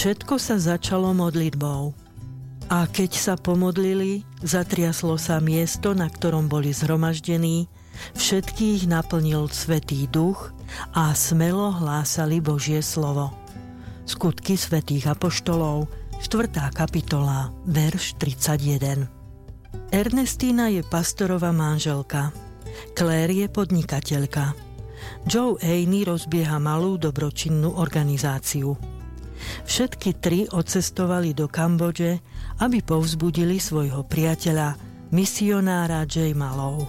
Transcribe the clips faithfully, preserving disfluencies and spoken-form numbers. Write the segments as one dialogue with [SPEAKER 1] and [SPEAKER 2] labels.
[SPEAKER 1] Všetko sa začalo modlitbou. A keď sa pomodlili, zatriaslo sa miesto, na ktorom boli zhromaždení, všetkých naplnil Svätý Duch a smelo hlásali Božie slovo. Skutky svätých apoštolov, štvrtá kapitola, verš tridsaťjeden. Ernestína je pastorová manželka. Claire je podnikateľka. Joe Haney rozbieha malú dobročinnú organizáciu. Všetky tri odcestovali do Kambodže, aby povzbudili svojho priateľa, misionára Jama Low.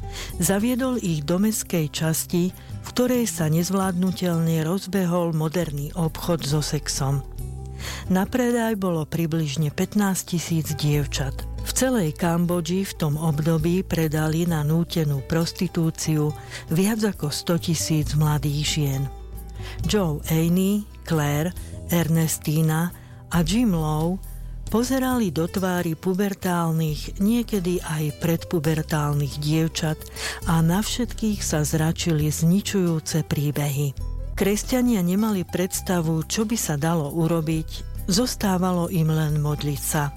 [SPEAKER 1] Zaviedol ich do mestskej časti, v ktorej sa nezvládnutelne rozbehol moderný obchod so sexom. Na predaj bolo približne pätnásť tisíc dievčat. V celej Kambodži v tom období predali na nútenú prostitúciu viac ako sto tisíc mladých žien. Joe Haney, Claire, Ernestína a Jim Low pozerali do tvári pubertálnych, niekedy aj predpubertálnych dievčat a na všetkých sa zračili zničujúce príbehy. Kresťania nemali predstavu, čo by sa dalo urobiť, zostávalo im len modliť sa.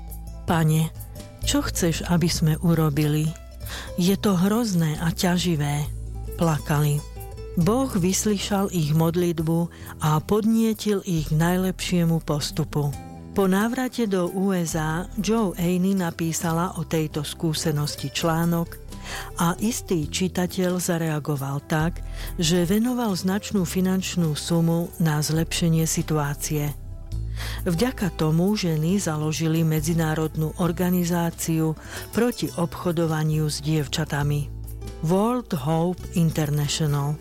[SPEAKER 1] Pane, čo chceš, aby sme urobili? Je to hrozné a ťaživé, plakali. Boh vyslyšal ich modlitbu a podnietil ich k najlepšiemu postupu. Po návrate do ú es á Joe Haney napísala o tejto skúsenosti článok a istý čitateľ zareagoval tak, že venoval značnú finančnú sumu na zlepšenie situácie. Vďaka tomu ženy založili medzinárodnú organizáciu proti obchodovaniu s dievčatami World Hope International.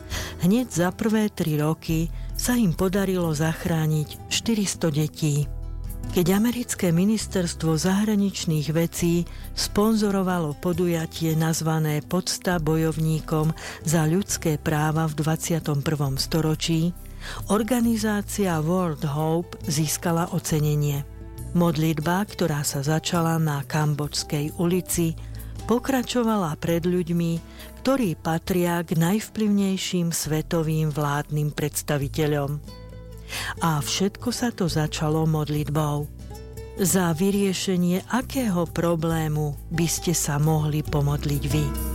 [SPEAKER 1] Hneď za prvé tri roky sa im podarilo zachrániť štyristo detí. Keď americké ministerstvo zahraničných vecí sponzorovalo podujatie nazvané Pocta bojovníkom za ľudské práva v dvadsiatom prvom storočí, organizácia World Hope získala ocenenie. Modlitba, ktorá sa začala na Kambodžskej ulici, pokračovala pred ľuďmi, ktorí patria k najvplyvnejším svetovým vládnym predstaviteľom. A všetko sa to začalo modlitbou. Za vyriešenie akého problému by ste sa mohli pomodliť vy?